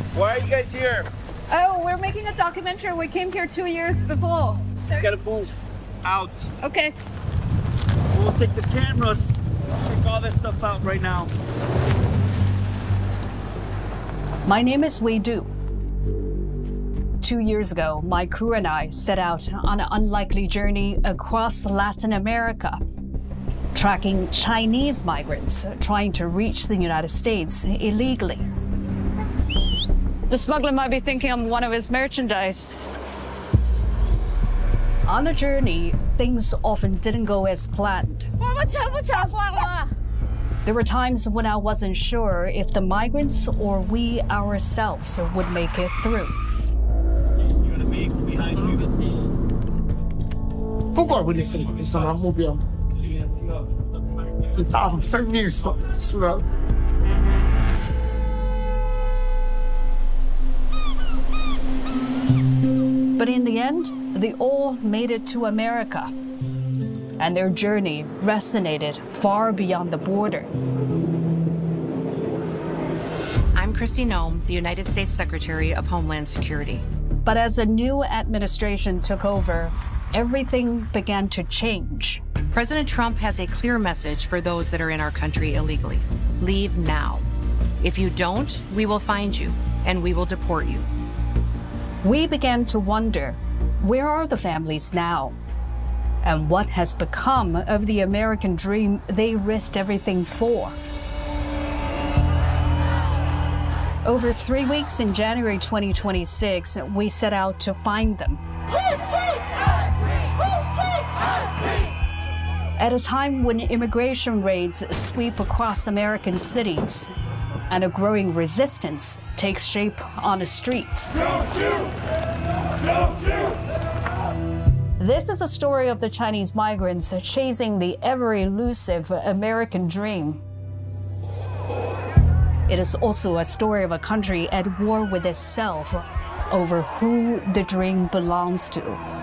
Why are you guys here? Oh, we're making a documentary. We came here 2 years before. We gotta move out. Okay. We'll take the cameras, check all this stuff out right now. My name is Wei Du. 2 years ago, my crew and I set out on an unlikely journey across Latin America, tracking Chinese migrants trying to reach the United States illegally. The smuggler might be thinking I'm one of his merchandise. On the journey, things often didn't go as planned. There were times when I wasn't sure if the migrants or we ourselves would make it through. 不管问题是什么目标，你搭上生命是的。 But in the end, they all made it to America, and their journey resonated far beyond the border. I'm Kristi Noem, the United States Secretary of Homeland Security. But as a new administration took over, everything began to change. President Trump has a clear message for those that are in our country illegally. Leave now. If you don't, we will find you, and we will deport you. We began to wonder, where are the families now? And what has become of the American dream they risked everything for? Over 3 weeks in January 2026, we set out to find them. At a time when immigration raids sweep across American cities and a growing resistance takes shape on the streets. Don't shoot! Don't shoot! This is a story of the Chinese migrants chasing the ever-elusive American dream. It is also a story of a country at war with itself over who the dream belongs to.